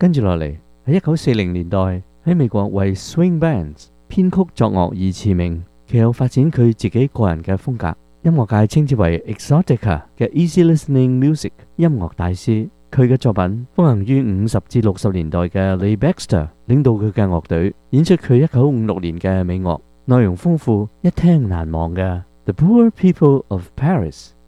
跟住落嚟喺1940年代喺美國為 swing bands 編曲作樂而馳名，其後發展佢自己個人嘅風格，音樂界稱之為 Exotica 嘅 Easy Listening Music 音樂大師。佢嘅作品風行於50至60年代嘅 Leigh Baxter 領導佢嘅樂隊演出佢1956年嘅美樂，內容豐富，一聽難忘嘅 The Poor People of Paris。